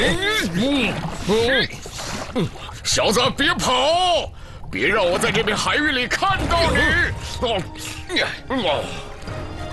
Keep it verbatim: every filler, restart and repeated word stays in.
小子，别跑！别让我在这片海域里看到你！哦，哦。